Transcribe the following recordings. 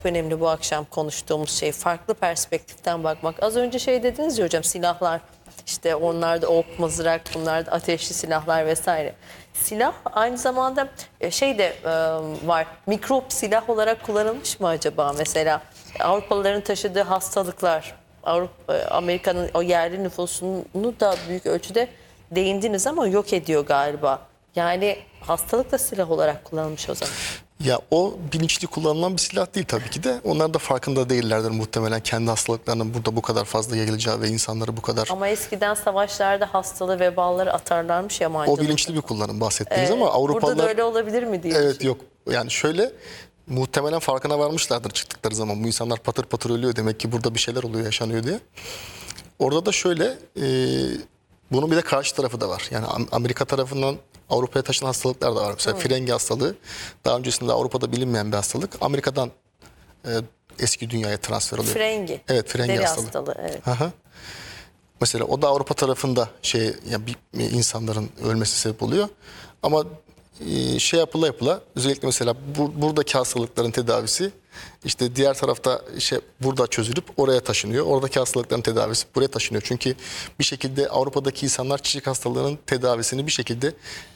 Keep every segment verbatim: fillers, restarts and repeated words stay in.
önemli bu akşam konuştuğumuz şey. Farklı perspektiften bakmak. Az önce şey dediniz ya hocam, silahlar. İşte onlar da ok, mızrak, bunlar da ateşli silahlar vesaire. Silah aynı zamanda şey de e, var. Mikrop silah olarak kullanılmış mı acaba? Mesela Avrupalıların taşıdığı hastalıklar, Avrupa, Amerika'nın o yerli nüfusunu da büyük ölçüde değindiniz ama yok ediyor galiba. Yani hastalık da silah olarak kullanılmış o zaman. Ya o bilinçli kullanılan bir silah değil tabii ki de. Onlar da farkında değillerdir muhtemelen kendi hastalıklarının burada bu kadar fazla yayılacağı ve insanları bu kadar... Ama eskiden savaşlarda hastalığı, vebaları atarlarmış yabancılar. O bilinçli bir kullanım bahsettiğiniz Ee, ama Avrupalılar... Burada da öyle olabilir mi diye. Evet, yok. Yani şöyle, muhtemelen farkına varmışlardır çıktıkları zaman. Bu insanlar patır patır ölüyor, demek ki burada bir şeyler oluyor, yaşanıyor diye. Orada da şöyle, e, bunun bir de karşı tarafı da var. Yani Amerika tarafından Avrupa'ya taşınan hastalıklar da var. Mesela hmm. frengi hastalığı daha öncesinde Avrupa'da bilinmeyen bir hastalık. Amerika'dan e, eski dünyaya transfer oluyor. Frengi. Evet, frengi Deri hastalığı. hastalığı, evet. Aha. Mesela o da Avrupa tarafında şey, yani bir, insanların ölmesi sebep oluyor. Ama e, şey yapıla yapıla özellikle mesela bu, buradaki hastalıkların tedavisi işte diğer tarafta şey burada çözülüp oraya taşınıyor. Oradaki hastalıkların tedavisi buraya taşınıyor. Çünkü bir şekilde Avrupa'daki insanlar çiçek hastalığının tedavisini bir şekilde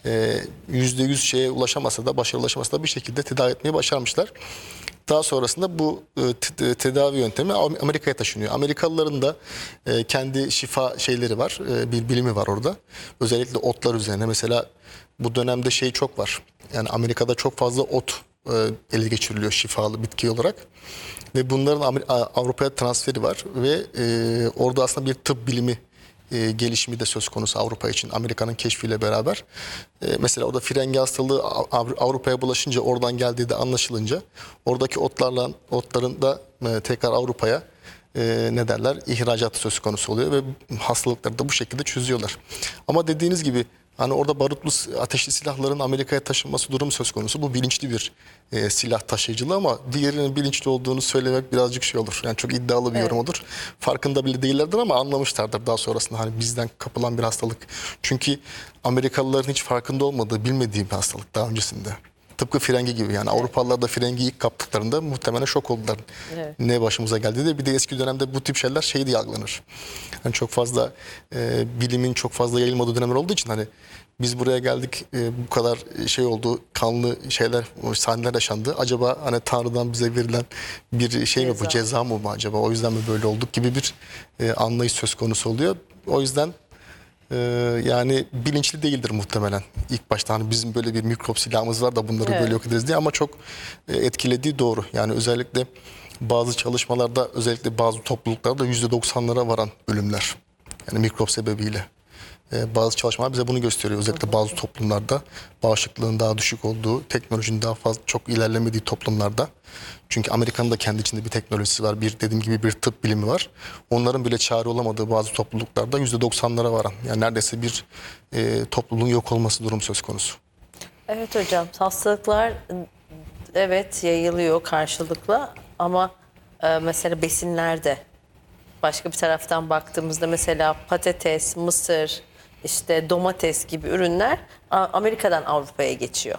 yüzde yüz şeye ulaşamasa da, başarılı ulaşamasa da bir şekilde tedavi etmeyi başarmışlar. Daha sonrasında bu e, tedavi yöntemi Amerika'ya taşınıyor. Amerikalıların da e, kendi şifa şeyleri var, e, bir bilimi var orada. Özellikle otlar üzerine. Mesela bu dönemde şey çok var. Yani Amerika'da çok fazla ot e, ele geçiriliyor şifalı bitki olarak. Ve bunların Avrupa'ya transferi var ve e, orada aslında bir tıp bilimi E, gelişimi de söz konusu Avrupa için, Amerika'nın keşfiyle beraber. E, mesela orada frengi hastalığı Avrupa'ya bulaşınca, oradan geldiği de anlaşılınca oradaki otlarla otların da e, tekrar Avrupa'ya e, ne derler ihracatı söz konusu oluyor ve hastalıkları da bu şekilde çözüyorlar. Ama dediğiniz gibi hani orada barutlu ateşli silahların Amerika'ya taşınması durumu söz konusu. Bu bilinçli bir e, silah taşıyıcılığı ama diğerinin bilinçli olduğunu söylemek birazcık şey olur. Yani çok iddialı bir evet. yorum olur. Farkında bile değillerdir ama anlamışlardır daha sonrasında hani bizden kapılan bir hastalık. Çünkü Amerikalıların hiç farkında olmadığı, bilmediği bir hastalık daha öncesinde. Tıpkı frengi gibi yani evet. Avrupalılar da frengi ilk kaptıklarında muhtemelen şok oldular. Evet. Ne başımıza geldi de bir de eski dönemde bu tip şeyler şey diye algılanır. Yani çok fazla e, bilimin çok fazla yayılmadığı dönemler olduğu için hani biz buraya geldik e, bu kadar şey oldu, kanlı şeyler, sahneler yaşandı. Acaba hani Tanrı'dan bize verilen bir şey mi bu, ceza mı bu acaba? O yüzden mi böyle olduk gibi bir e, anlayış söz konusu oluyor. O yüzden Ee, yani bilinçli değildir muhtemelen. İlk başta hani bizim böyle bir mikrop silahımız var da bunları evet. böyle yok ederiz diye ama çok e, etkilediği doğru. Yani özellikle bazı çalışmalarda, özellikle bazı topluluklarda yüzde doksanlara varan ölümler. Yani mikrop sebebiyle. Ee, bazı çalışmalar bize bunu gösteriyor. Özellikle bazı toplumlarda bağışıklığın daha düşük olduğu, teknolojinin daha fazla çok ilerlemediği toplumlarda. Çünkü Amerika'nın da kendi içinde bir teknolojisi var. Bir dediğim gibi bir tıp bilimi var. Onların bile çare olamadığı bazı topluluklarda yüzde doksanlara varan. Yani neredeyse bir e, topluluğun yok olması durum söz konusu. Evet hocam, hastalıklar evet yayılıyor karşılıklı ama e, mesela besinlerde başka bir taraftan baktığımızda mesela patates, mısır, işte domates gibi ürünler Amerika'dan Avrupa'ya geçiyor.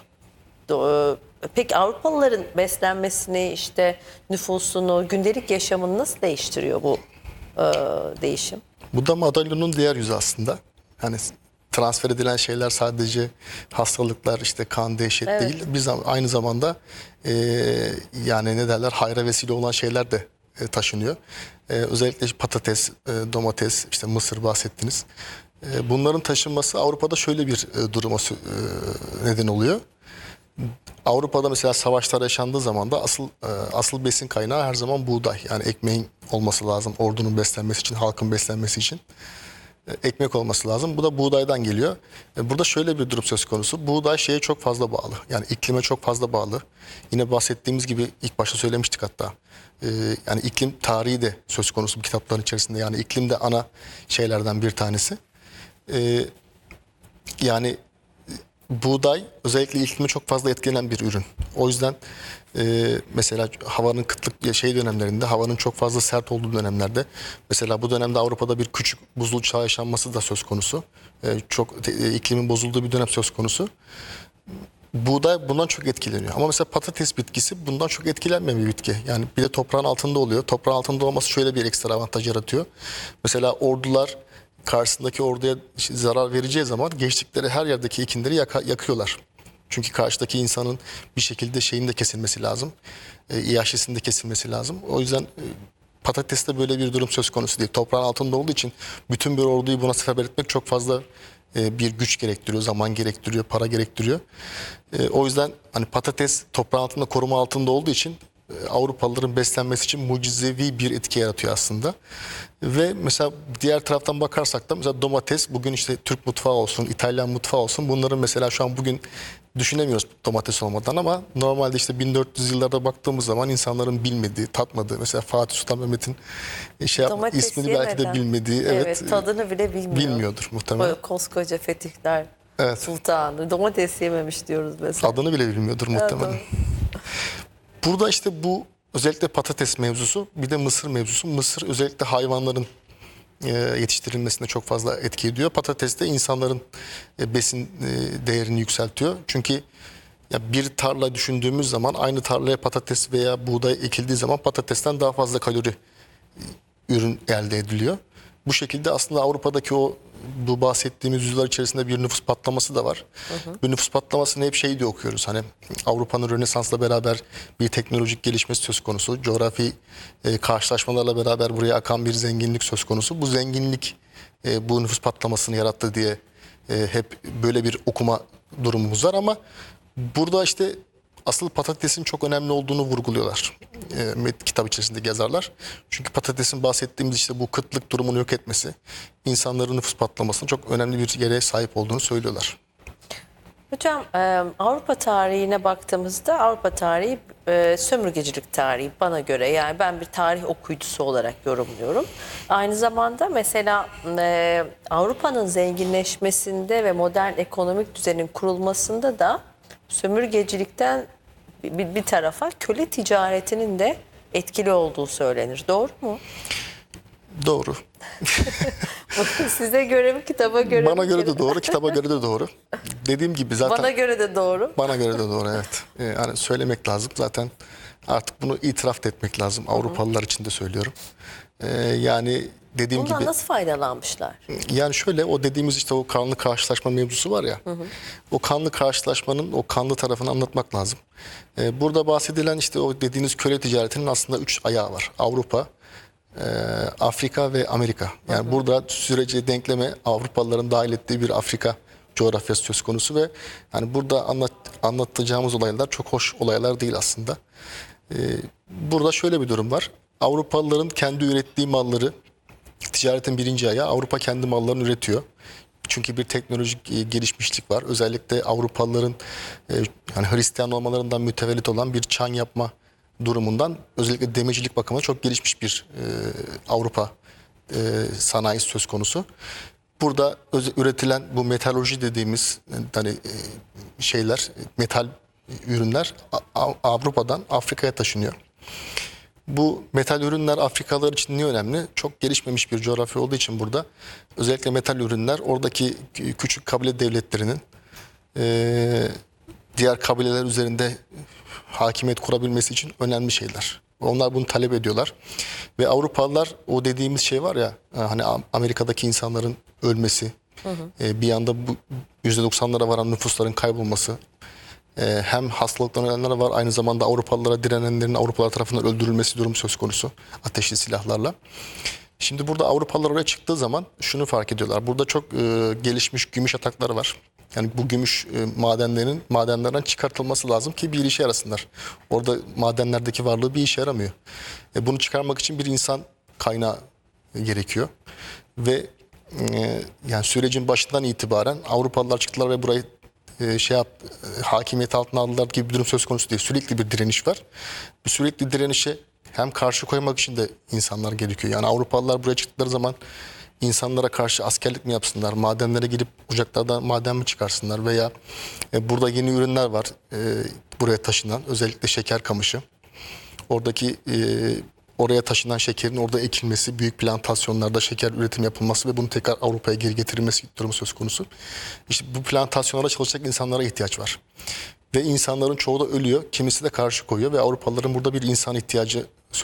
Peki Avrupalıların beslenmesini, işte nüfusunu, gündelik yaşamını nasıl değiştiriyor bu e, değişim? Bu da madalyonun diğer yüzü aslında. Hani transfer edilen şeyler sadece hastalıklar, işte kan, dehşet evet. değil. Biz aynı zamanda e, yani ne derler hayra vesile olan şeyler de e, taşınıyor. E, özellikle patates, e, domates, işte mısır bahsettiniz. E, bunların taşınması Avrupa'da şöyle bir e, duruma e, neden oluyor. Avrupa'da mesela savaşlar yaşandığı zaman da asıl e, asıl besin kaynağı her zaman buğday. Yani ekmeğin olması lazım ordunun beslenmesi için, halkın beslenmesi için. E, ekmek olması lazım. Bu da buğdaydan geliyor. E, burada şöyle bir durum söz konusu. Buğday şeye çok fazla bağlı. Yani iklime çok fazla bağlı. Yine bahsettiğimiz gibi ilk başta söylemiştik hatta. E, yani iklim tarihi de söz konusu bu kitapların içerisinde. Yani iklim de ana şeylerden bir tanesi. E, yani buğday özellikle iklime çok fazla etkilenen bir ürün. O yüzden e, mesela havanın kıtlık şey dönemlerinde, havanın çok fazla sert olduğu dönemlerde, mesela bu dönemde Avrupa'da bir küçük buzul çağı yaşanması da söz konusu. E, çok e, iklimin bozulduğu bir dönem söz konusu. buğday bundan çok etkileniyor. Ama mesela patates bitkisi bundan çok etkilenmeyen bir bitki. Yani bir de toprağın altında oluyor. Toprağın altında olması şöyle bir ekstra avantaj yaratıyor. Mesela ordular karşısındaki orduya işte zarar vereceği zaman geçtikleri her yerdeki ekinleri yaka, yakıyorlar. Çünkü karşıdaki insanın bir şekilde şeyin de kesilmesi lazım. E, İyaşesinin de kesilmesi lazım. O yüzden e, patateste böyle bir durum söz konusu değil. Toprağın altında olduğu için bütün bir orduyu buna seferber etmek çok fazla e, bir güç gerektiriyor, zaman gerektiriyor, para gerektiriyor. E, o yüzden hani patates toprağın altında, koruma altında olduğu için e, Avrupalıların beslenmesi için mucizevi bir etki yaratıyor aslında. Ve mesela diğer taraftan bakarsak da mesela domates bugün işte Türk mutfağı olsun, İtalyan mutfağı olsun, bunların mesela şu an bugün düşünemiyoruz domates olmadan, ama normalde işte bin dört yüz yıllarda baktığımız zaman insanların bilmediği, tatmadığı, mesela Fatih Sultan Mehmet'in şey yap, Domates ismini belki de yemeden. bilmediği, Evet, evet, tadını bile bilmiyor. bilmiyordur muhtemelen. Böyle koskoca fetihler Evet. sultanı domates yememiş diyoruz mesela. Adını bile bilmiyordur muhtemelen. Evet, Burada işte bu özellikle patates mevzusu, bir de mısır mevzusu. Mısır özellikle hayvanların e, yetiştirilmesinde çok fazla etki ediyor. Patates de insanların e, besin e, değerini yükseltiyor. Çünkü ya bir tarla düşündüğümüz zaman aynı tarlaya patates veya buğday ekildiği zaman patatesten daha fazla kalori ürün elde ediliyor. Bu şekilde aslında Avrupa'daki o bu bahsettiğimiz yüzyıllar içerisinde bir nüfus patlaması da var. Hı hı. Bu nüfus patlamasını hep şey diye okuyoruz. Hani Avrupa'nın Rönesans'la beraber bir teknolojik gelişmesi söz konusu. Coğrafi e, karşılaşmalarla beraber buraya akan bir zenginlik söz konusu. Bu zenginlik e, bu nüfus patlamasını yarattı diye e, hep böyle bir okuma durumumuz var, ama burada işte asıl patatesin çok önemli olduğunu vurguluyorlar e, kitap içerisindeki yazarlar. Çünkü patatesin bahsettiğimiz işte bu kıtlık durumunu yok etmesi, insanların nüfus patlamasının çok önemli bir yere sahip olduğunu söylüyorlar. Hocam e, Avrupa tarihine baktığımızda Avrupa tarihi e, sömürgecilik tarihi bana göre, yani ben bir tarih okuyucusu olarak yorumluyorum. Aynı zamanda mesela e, Avrupa'nın zenginleşmesinde ve modern ekonomik düzenin kurulmasında da sömürgecilikten bir, bir tarafa köle ticaretinin de etkili olduğu söylenir. Doğru mu? Doğru. Size göre mi, kitaba göre mi? Bana göre de doğru, kitaba göre de doğru. Dediğim gibi zaten... Bana göre de doğru. Bana göre de doğru, evet. Ee, yani söylemek lazım. Zaten artık bunu itiraf da etmek lazım. Avrupalılar için de söylüyorum. Ee, yani dediğim Bundan gibi... nasıl faydalanmışlar? Yani şöyle, o dediğimiz işte o kanlı karşılaşma mevzusu var ya. Hı hı. O kanlı karşılaşmanın o kanlı tarafını anlatmak lazım. Ee, burada bahsedilen işte o dediğiniz köle ticaretinin aslında üç ayağı var. Avrupa, e, Afrika ve Amerika. Yani hı hı. Burada sürece denkleme Avrupalıların dahil ettiği bir Afrika coğrafyası söz konusu ve yani burada anlat, anlatacağımız olaylar çok hoş olaylar değil aslında. Ee, burada şöyle bir durum var. Avrupalıların kendi ürettiği malları, ticaretin birinci ayağı, Avrupa kendi mallarını üretiyor. Çünkü bir teknolojik e, gelişmişlik var. Özellikle Avrupalıların e, yani Hristiyan olmalarından mütevellit olan bir çan yapma durumundan, özellikle demircilik bakımından çok gelişmiş bir e, Avrupa e, sanayisi söz konusu. Burada öz, üretilen bu metalurji dediğimiz hani e, şeyler, metal ürünler A, Avrupa'dan Afrika'ya taşınıyor. Bu metal ürünler Afrikalılar için niye önemli? Çok gelişmemiş bir coğrafya olduğu için burada özellikle metal ürünler oradaki küçük kabile devletlerinin e, diğer kabileler üzerinde hakimiyet kurabilmesi için önemli şeyler. Onlar bunu talep ediyorlar. Ve Avrupalılar, o dediğimiz şey var ya, hani Amerika'daki insanların ölmesi, hı hı. E, bir anda bu yüzde doksanlara varan nüfusların kaybolması, e, hem hastalıktan ölenler var, aynı zamanda Avrupalılara direnenlerin Avrupalılar tarafından öldürülmesi durumu söz konusu ateşli silahlarla. Şimdi burada Avrupalılar oraya çıktığı zaman şunu fark ediyorlar. Burada çok e, gelişmiş gümüş atakları var. Yani bu gümüş e, madenlerinin madenlerden çıkartılması lazım ki bir işe yarasınlar. Orada madenlerdeki varlığı bir işe yaramıyor. E, bunu çıkarmak için bir insan kaynağı gerekiyor. Ve e, yani sürecin başından itibaren Avrupalılar çıktılar ve burayı e, şey yap, e, hakimiyet altına aldılar gibi bir durum söz konusu değil. Sürekli bir direniş var. Bu sürekli direnişe hem karşı koymak için de insanlar gerekiyor. Yani Avrupalılar buraya çıktıkları zaman insanlara karşı askerlik mi yapsınlar, madenlere girip ocaklarda maden mi çıkarsınlar veya e, burada yeni ürünler var e, buraya taşınan, özellikle şeker kamışı. Oradaki e, oraya taşınan şekerin orada ekilmesi, büyük plantasyonlarda şeker üretim yapılması ve bunu tekrar Avrupa'ya geri getirilmesi durumu söz konusu. İşte bu plantasyonlara çalışacak insanlara ihtiyaç var. Ve insanların çoğu da ölüyor. Kimisi de karşı koyuyor ve Avrupalıların burada bir insan ihtiyacı